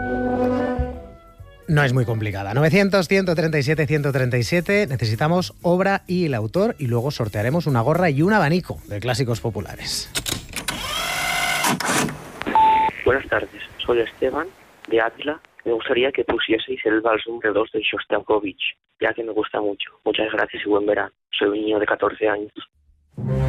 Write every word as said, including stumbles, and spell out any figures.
No es muy complicada. novecientos, ciento treinta y siete, ciento treinta y siete. Necesitamos obra y el autor y luego sortearemos una gorra y un abanico de clásicos populares. Buenas tardes, soy Esteban de Ávila. Me gustaría que pusieseis el vals número dos de Shostakovich, ya que me gusta mucho. Muchas gracias y buen verano. Soy un niño de catorce años.